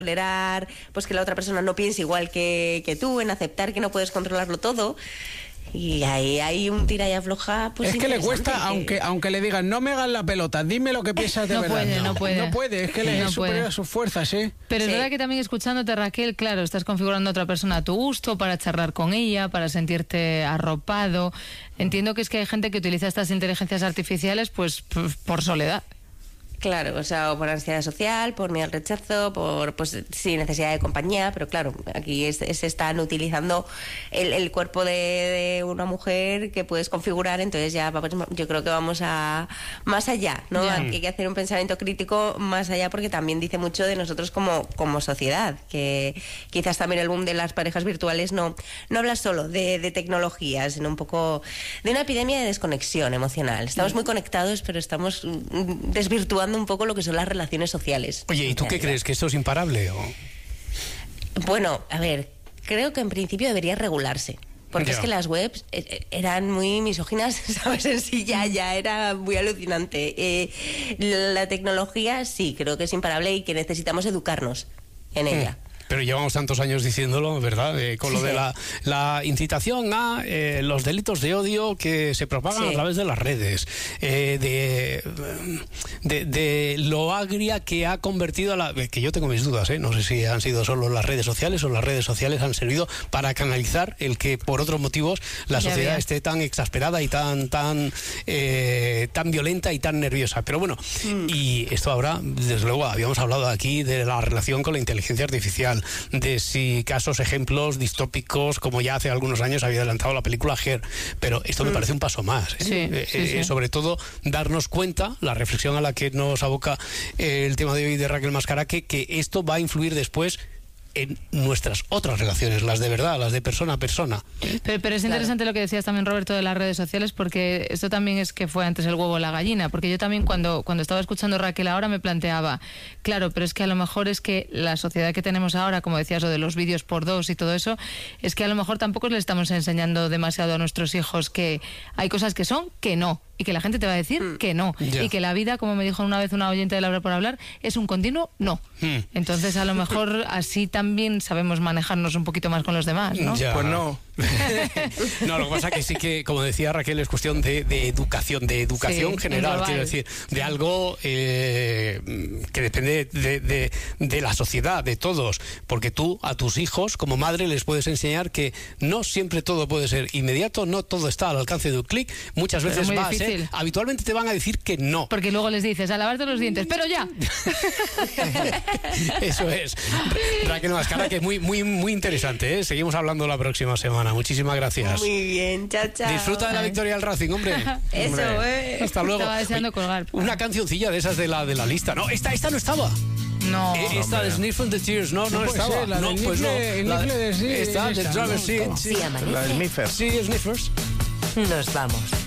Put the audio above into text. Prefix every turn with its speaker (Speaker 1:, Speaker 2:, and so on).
Speaker 1: tolerar pues que la otra persona no piense igual que tú, en aceptar que no puedes controlarlo todo. Y ahí hay un tira y afloja. Pues
Speaker 2: es que le cuesta, aunque le digan, no me hagas la pelota, dime lo que piensas de verdad.
Speaker 3: No
Speaker 2: puede, es que le es superior a sus fuerzas, ¿eh?
Speaker 3: Pero es verdad que también escuchándote, Raquel, claro, estás configurando a otra persona a tu gusto, para charlar con ella, para sentirte arropado. Entiendo que es que hay gente que utiliza estas inteligencias artificiales pues por soledad.
Speaker 1: Claro, o sea, o por ansiedad social, por miedo al rechazo, por pues sí, necesidad de compañía, pero claro, aquí se están utilizando el cuerpo de una mujer que puedes configurar, entonces ya yo creo que vamos a más allá, ¿no?
Speaker 3: Yeah.
Speaker 1: Hay que hacer un pensamiento crítico más allá, porque también dice mucho de nosotros como sociedad, que quizás también el boom de las parejas virtuales no habla solo de tecnologías, sino un poco de una epidemia de desconexión emocional. Estamos muy conectados, pero estamos desvirtuando un poco lo que son las relaciones sociales.
Speaker 4: Oye, ¿y tú qué crees? ¿Que esto es imparable?
Speaker 1: Bueno, a ver, creo que en principio debería regularse. Porque es que las webs eran muy misóginas, ¿sabes? En sí ya era muy alucinante. La tecnología sí, creo que es imparable y que necesitamos educarnos en ella.
Speaker 4: Pero llevamos tantos años diciéndolo, ¿verdad? Con lo de la incitación a los delitos de odio que se propagan a través de las redes, de lo agria que ha convertido que yo tengo mis dudas, no sé si han sido solo las redes sociales o las redes sociales han servido para canalizar el que por otros motivos la sociedad esté tan exasperada y tan violenta y tan nerviosa. Pero bueno, y esto ahora, desde luego, habíamos hablado aquí de la relación con la inteligencia artificial, de si casos, ejemplos distópicos, como ya hace algunos años había adelantado la película Her, pero esto me parece un paso más, ¿eh? Sobre todo darnos cuenta, la reflexión a la que nos aboca el tema de hoy de Raquel Mascaraque, que esto va a influir después en nuestras otras relaciones, las de verdad, las de persona a persona.
Speaker 3: Pero es interesante lo que decías también, Roberto, de las redes sociales, porque esto también es que fue antes el huevo o la gallina, porque yo también cuando estaba escuchando a Raquel ahora me planteaba, claro, pero es que a lo mejor es que la sociedad que tenemos ahora, como decías, lo de los vídeos por dos y todo eso, es que a lo mejor tampoco le estamos enseñando demasiado a nuestros hijos que hay cosas que son que no, y que la gente te va a decir que no, y que la vida, como me dijo una vez una oyente de La Hora por Hablar, es un continuo no. Entonces a lo mejor así también sabemos manejarnos un poquito más con los demás, ¿no?
Speaker 2: Pues no.
Speaker 4: No, lo que pasa que sí que, como decía Raquel, es cuestión de educación general, quiero decir, de algo que depende de la sociedad, de todos, porque tú a tus hijos como madre les puedes enseñar que no siempre todo puede ser inmediato, no todo está al alcance de un clic, muchas veces va a ser, habitualmente te van a decir que no.
Speaker 3: Porque luego les dices, a lavarte los dientes, pero ya.
Speaker 4: Eso es. Raquel Mascara, que es muy interesante, ¿eh? Seguimos hablando la próxima semana. Muchísimas gracias.
Speaker 1: Muy bien, chao.
Speaker 4: Disfruta de la victoria del Racing, hombre.
Speaker 1: Eso,
Speaker 4: Hasta luego.
Speaker 3: Estaba deseando colgar.
Speaker 4: Una cancioncilla de esas de la lista. No, esta no estaba.
Speaker 3: No.
Speaker 4: Esta de Sniff and the Tears, no estaba.
Speaker 2: La
Speaker 4: no,
Speaker 2: de
Speaker 4: pues no.
Speaker 2: Esta
Speaker 4: Esta de Driver Seat.
Speaker 5: La de Sniffers.
Speaker 4: Sí, Sniffers.
Speaker 5: Nos vamos.